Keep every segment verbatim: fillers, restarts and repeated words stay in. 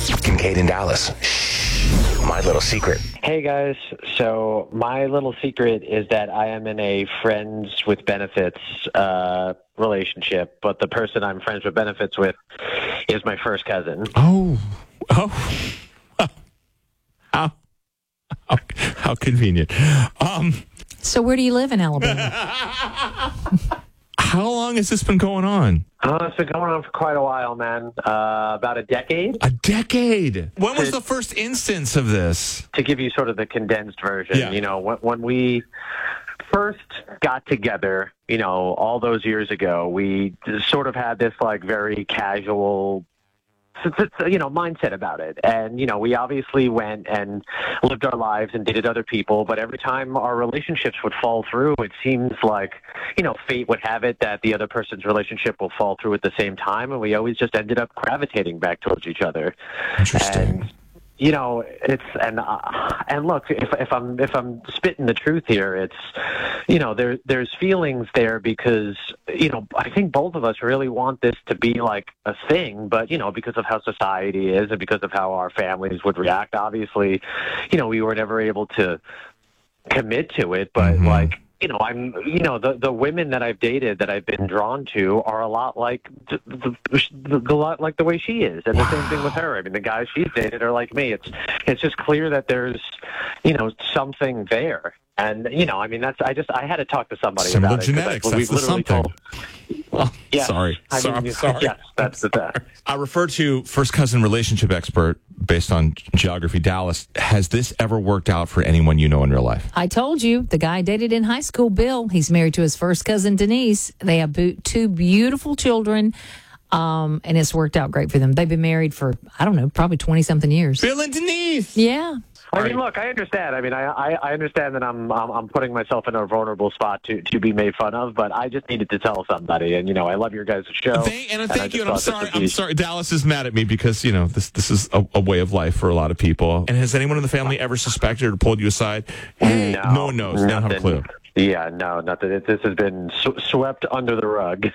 Kincaid in Dallas. Shh, my little secret. Hey guys, so my little secret is that I am in a friends with benefits uh, relationship, but the person I'm friends with benefits with is my first cousin. Oh, oh, how, how, how convenient. Um, So where do you live in Alabama? how long has this been going on? Oh, it's been going on for quite a while, man. Uh, about a decade. A decade. When was the first instance of this? To give you sort of the condensed version, Yeah. you know, when, when we first got together, you know, all those years ago, we sort of had this like very casual, you know, mindset about it. And, you know, we obviously went and lived our lives and dated other people, but every time our relationships would fall through, it seems like, you know, fate would have it that the other person's relationship will fall through at the same time, and we always just ended up gravitating back towards each other. Interesting. And, you know, it's and uh, and look, if if I'm if I'm spitting the truth here, it's, you know, there there's feelings there because, you know, I think both of us really want this to be like a thing, but, you know, because of how society is and because of how our families would react, obviously, you know, we were never able to commit to it. But Mm-hmm. like, you know, I'm, you know, the, the women that I've dated that I've been drawn to are a lot like the, the, the, the lot like the way she is, and the same thing with her. I mean, the guys she's dated are like me. It's it's just clear that there's, you know, something there, and you know, I mean, that's I just I had to talk to somebody Similar about genetics. it. 'Cause I- That's the we've literally something. told- Well, Yes. sorry. I sorry. mean, I'm sorry. Yes, that's the thing. I refer to first cousin relationship expert based on Geography Dallas. Has this ever worked out for anyone you know in real life? I told you, the guy I dated in high school, Bill, he's married to his first cousin, Denise. They have bo- two beautiful children, um, and it's worked out great for them. They've been married for, I don't know, probably twenty-something years. Bill and Denise. Yeah. I mean, look, I understand. I mean, I, I, I understand that I'm, I'm I'm putting myself in a vulnerable spot to, to be made fun of, but I just needed to tell somebody. And you know, I love your guys' show. Thank, and I thank just you. And I'm thought this sorry. would be- I'm sorry. Dallas is mad at me because, you know, this this is a, a way of life for a lot of people. And has anyone in the family ever suspected or pulled you aside? Hey, no, no one knows. They don't have a clue. Yeah, no, nothing. It, this has been sw- swept under the rug.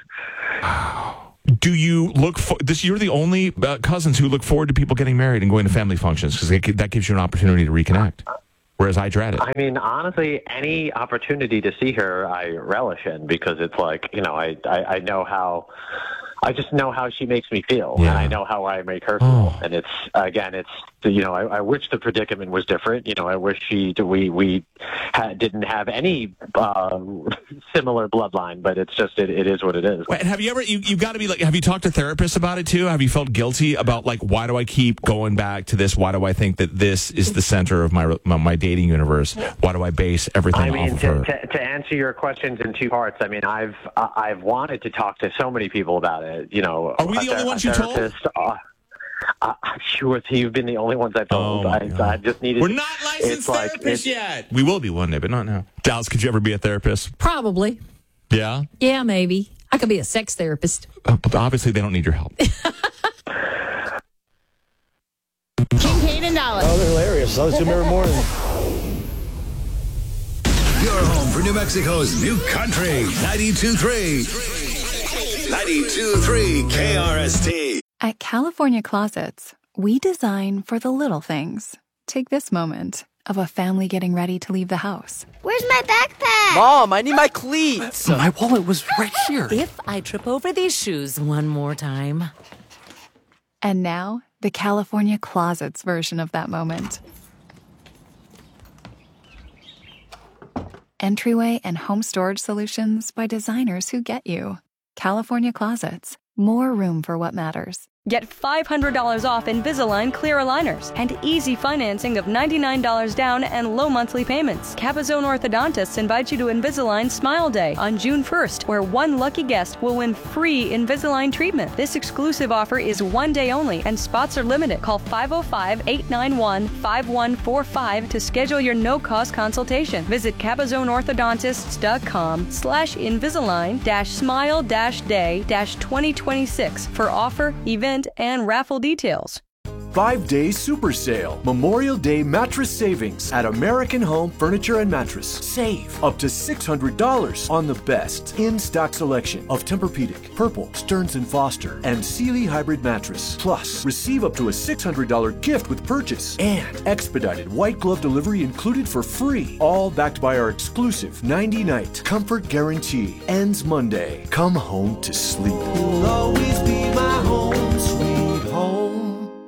Do you look for this? You're the only uh, cousins who look forward to people getting married and going to family functions because that gives you an opportunity to reconnect. Whereas I dread it. I mean, honestly, any opportunity to see her, I relish in because it's like, you know, I, I, I know how, I just know how she makes me feel, Yeah. and I know how I make her feel. Oh. And it's, again, it's, you know, I, I wish the predicament was different. You know, I wish she, we, we had, didn't have any um, similar bloodline, but it's just, it, it is what it is. Wait, have you ever, you, you've got to be like, have you talked to therapists about it too? Have you felt guilty about like, why do I keep going back to this? Why do I think that this is the center of my my, my dating universe? Why do I base everything I mean, off of to, her? to, to answer your questions in two parts, I mean, I've I- I've wanted to talk to so many people about it. You know, Are we a the only ther- ones a you told? therapist, Uh, uh, I'm sure you've been the only ones I've told. Oh, my I, God. I just needed. We're not licensed it's like- therapists it's- yet. We will be one day, but not now. Dallas, could you ever be a therapist? Probably. Yeah? Yeah, maybe. I could be a sex therapist. Uh, but obviously, they don't need your help. Kincaid and Dallas. Oh, they're hilarious. I listen to them every morning. Your home for New Mexico's new country. ninety-two point three. ninety-two point three K R S T. At California Closets, we design for the little things. Take this moment of a family getting ready to leave the house. Where's my backpack? Mom, I need my cleats. My wallet was right here. If I trip over these shoes one more time. And now, the California Closets version of that moment. Entryway and home storage solutions by designers who get you. California Closets. More room for what matters. Get five hundred dollars off Invisalign clear aligners and easy financing of ninety-nine dollars down and low monthly payments. Capizone Orthodontists invite you to Invisalign Smile Day on June first, where one lucky guest will win free Invisalign treatment. This exclusive offer is one day only and spots are limited. Call five oh five, eight nine one, five one four five to schedule your no-cost consultation. Visit capizoneorthodontists.com slash Invisalign dash smile dash day dash twenty twenty-six for offer, event, and raffle details. Five-day super sale. Memorial Day mattress savings at American Home Furniture and Mattress. Save up to six hundred dollars on the best in-stock selection of Tempur-Pedic, Purple, Stearns and Foster, and Sealy Hybrid Mattress. Plus, receive up to a six hundred dollars gift with purchase and expedited white glove delivery included for free. All backed by our exclusive ninety-night comfort guarantee. Ends Monday. Come home to sleep. You'll always be my home, sweet home.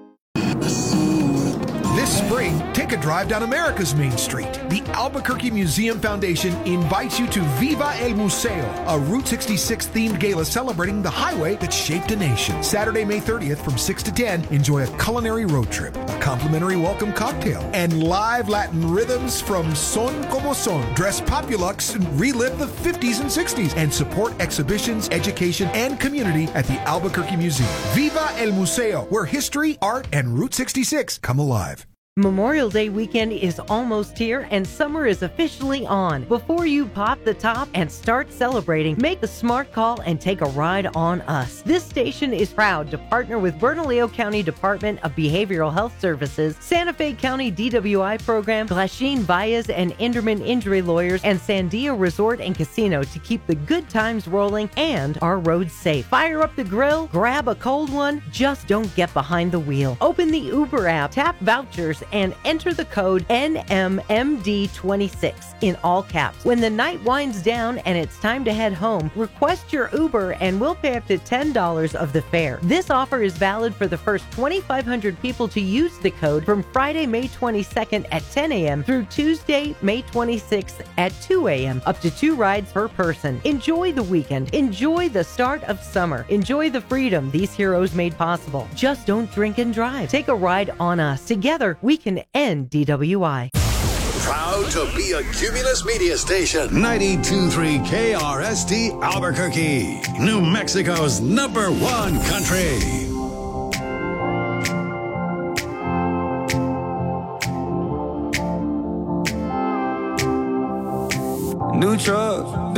This spring, take a drive down America's Main Street. The Albuquerque Museum Foundation invites you to Viva el Museo, a Route sixty-six themed gala celebrating the highway that shaped a nation. Saturday, May thirtieth from six to ten, enjoy a culinary road trip, a complimentary welcome cocktail, and live Latin rhythms from Son Como Son. Dress Populux and relive the fifties and sixties and support exhibitions, education, and community at the Albuquerque Museum. Viva el Museo, where history, art, and Route sixty-six come alive. Memorial Day weekend is almost here and summer is officially on. Before you pop the top and start celebrating, make the smart call and take a ride on us. This station is proud to partner with Bernalillo County Department of Behavioral Health Services, Santa Fe County D W I Program, Glasheen Baez and Enderman Injury Lawyers, and Sandia Resort and Casino to keep the good times rolling and our roads safe. Fire up the grill, grab a cold one, just don't get behind the wheel. Open the Uber app, tap vouchers, and enter the code N M M D twenty-six in all caps. When the night winds down and it's time to head home, request your Uber and we'll pay up to ten dollars of the fare. This offer is valid for the first twenty-five hundred people to use the code from Friday, May twenty-second at ten a.m. through Tuesday, May twenty-sixth at two a.m. Up to two rides per person. Enjoy the weekend. Enjoy the start of summer. Enjoy the freedom these heroes made possible. Just don't drink and drive. Take a ride on us. Together, we can end D W I. Proud to be a Cumulus Media Station. ninety-two point three K R S T Albuquerque, New Mexico's number one country. New truck.